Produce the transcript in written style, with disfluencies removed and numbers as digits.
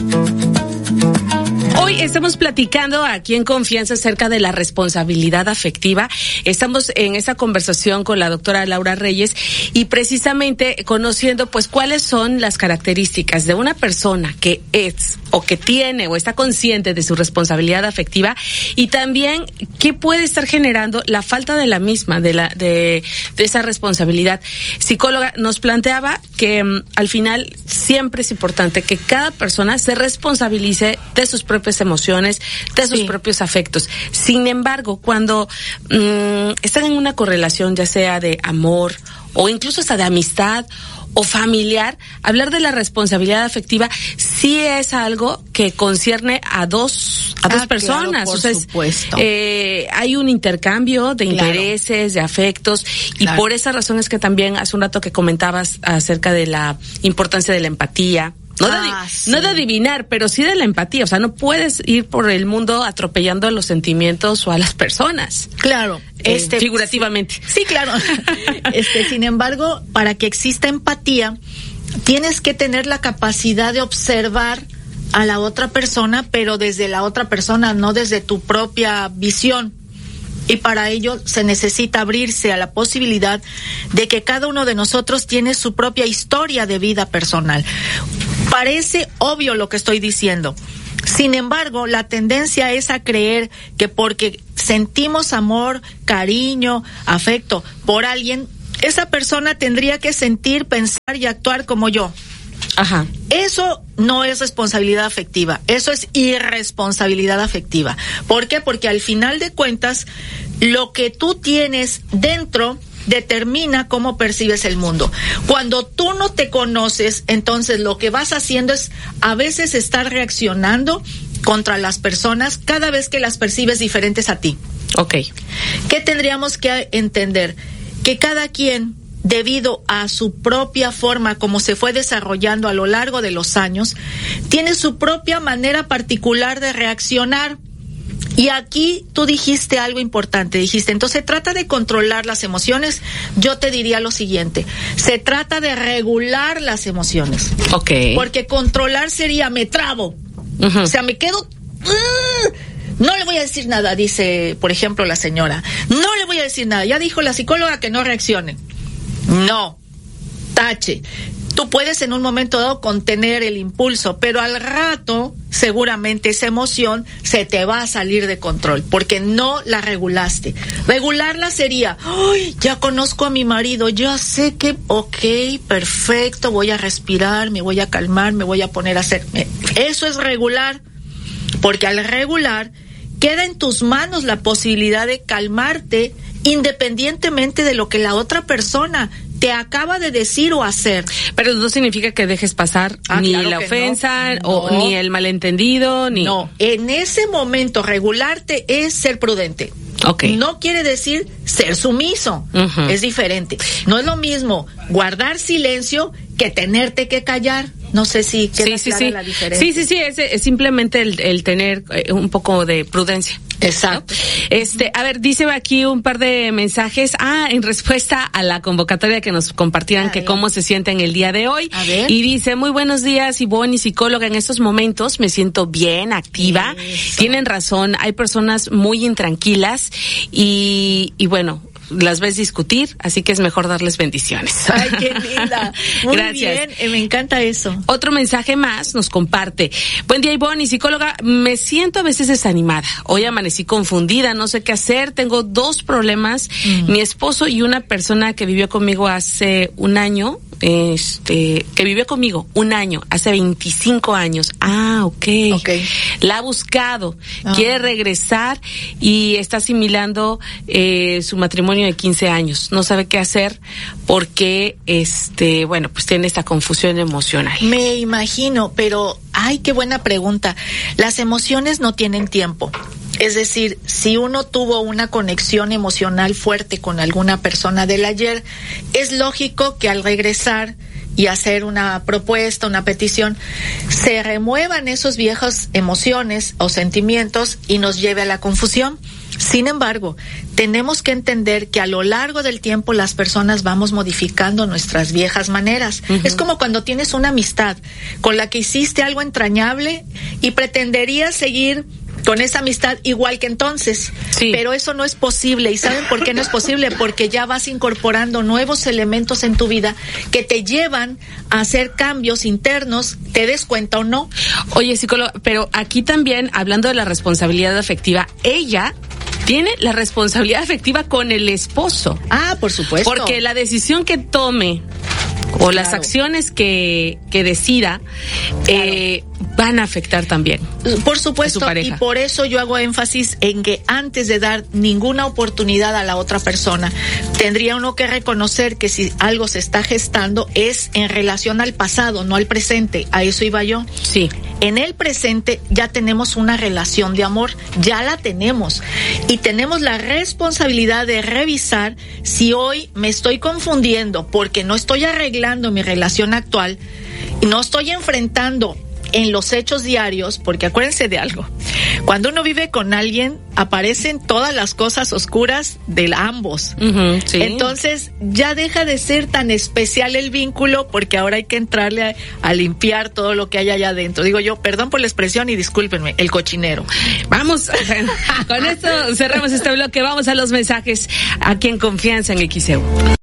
Hoy estamos platicando aquí en Confianza acerca de la responsabilidad afectiva. Estamos en esa conversación con la doctora Laura Reyes y precisamente conociendo pues cuáles son las características de una persona que es o que tiene o está consciente de su responsabilidad afectiva y también qué puede estar generando la falta de la misma, de esa responsabilidad. Psicóloga, nos planteaba que al final siempre es importante que cada persona se responsabilice de sus propias emociones, de sus propios afectos. Sin embargo, cuando están en una correlación, ya sea de amor o incluso hasta de amistad o familiar, hablar de la responsabilidad afectiva sí es algo que concierne a dos personas. Claro, por supuesto. Hay un intercambio de intereses, de afectos, y por esa razón es que también hace un rato que comentabas acerca de la importancia de la empatía. No de adivinar, pero sí de la empatía. O sea, no puedes ir por el mundo atropellando a los sentimientos o a las personas. Claro. Figurativamente. Sí, claro. Sin embargo, para que exista empatía, tienes que tener la capacidad de observar a la otra persona, pero desde la otra persona, no desde tu propia visión. Y para ello se necesita abrirse a la posibilidad de que cada uno de nosotros tiene su propia historia de vida personal. Parece obvio lo que estoy diciendo. Sin embargo, la tendencia es a creer que porque sentimos amor, cariño, afecto por alguien, esa persona tendría que sentir, pensar y actuar como yo. Ajá. Eso no es responsabilidad afectiva, eso es irresponsabilidad afectiva. ¿Por qué? Porque al final de cuentas, lo que tú tienes dentro determina cómo percibes el mundo. Cuando tú no te conoces, entonces lo que vas haciendo es a veces estar reaccionando contra las personas cada vez que las percibes diferentes a ti. Okay. ¿Qué tendríamos que entender? Que cada quien, debido a su propia forma como se fue desarrollando a lo largo de los años, tiene su propia manera particular de reaccionar. Y aquí tú dijiste algo importante, dijiste, entonces trata de controlar las emociones. Yo te diría lo siguiente, se trata de regular las emociones. Okay. Porque controlar sería me trabo, o sea, me quedo... No le voy a decir nada, dice, por ejemplo, la señora. No le voy a decir nada. Ya dijo la psicóloga que no reaccione. No, tache. Tú puedes en un momento dado contener el impulso, pero al rato seguramente esa emoción se te va a salir de control porque no la regulaste. Regularla sería, ¡ay! Ya conozco a mi marido, ya sé que, perfecto, voy a respirar, me voy a calmar, me voy a poner a hacer. Eso es regular, porque al regular queda en tus manos la posibilidad de calmarte independientemente de lo que la otra persona te acaba de decir o hacer. Pero no significa que dejes pasar ni la ofensa o ni el malentendido, ni... No, en ese momento regularte es ser prudente. Okay. No quiere decir ser sumiso, es diferente. No es lo mismo guardar silencio que tenerte que callar. No sé si queda clara la diferencia. Sí, es simplemente el tener un poco de prudencia. Exacto. ¿No? A ver, dice aquí un par de mensajes. En respuesta a la convocatoria que nos compartieran que cómo se sienten el día de hoy. A ver. Y dice, muy buenos días, Ivonne, psicóloga. En estos momentos me siento bien, activa. Eso. Tienen razón, hay personas muy intranquilas y bueno, las ves discutir, así que es mejor darles bendiciones. Ay, qué linda. Muy Gracias. bien, me encanta eso. Otro mensaje más nos comparte. Buen día, Ivonne, psicóloga. Me siento a veces desanimada. Hoy amanecí confundida, no sé qué hacer. Tengo 2 problemas. Mi esposo y una persona que vivió conmigo hace un año, que vivió conmigo un año, hace 25 años. Okay. La ha buscado, quiere regresar y está asimilando su matrimonio de 15 años. No sabe qué hacer porque, pues tiene esta confusión emocional. Me imagino, pero, qué buena pregunta. Las emociones no tienen tiempo. Es decir, si uno tuvo una conexión emocional fuerte con alguna persona del ayer, es lógico que al regresar y hacer una propuesta, una petición, se remuevan esos viejos emociones o sentimientos y nos lleve a la confusión. Sin embargo, tenemos que entender que a lo largo del tiempo las personas vamos modificando nuestras viejas maneras. Uh-huh. Es como cuando tienes una amistad con la que hiciste algo entrañable y pretenderías seguir con esa amistad igual que entonces, sí. Pero eso no es posible. ¿Y saben por qué no es posible? Porque ya vas incorporando nuevos elementos en tu vida que te llevan a hacer cambios internos, te des cuenta o no. Oye, psicóloga, pero aquí también, hablando de la responsabilidad afectiva, ella tiene la responsabilidad afectiva con el esposo. Ah, por supuesto. Porque la decisión que tome o las acciones que decida van a afectar también. Por supuesto, y por eso yo hago énfasis en que antes de dar ninguna oportunidad a la otra persona, tendría uno que reconocer que si algo se está gestando es en relación al pasado, no al presente. A eso iba yo. Sí. En el presente ya tenemos una relación de amor, ya la tenemos. Y tenemos la responsabilidad de revisar si hoy me estoy confundiendo porque no estoy arreglando mi relación actual y no estoy enfrentando en los hechos diarios, porque acuérdense de algo, cuando uno vive con alguien aparecen todas las cosas oscuras de ambos. Uh-huh, sí. Entonces ya deja de ser tan especial el vínculo porque ahora hay que entrarle a limpiar todo lo que hay allá adentro. Digo yo, perdón por la expresión y discúlpenme, el cochinero. Vamos, con esto cerramos este bloque, vamos a los mensajes aquí en Confianza en XEU.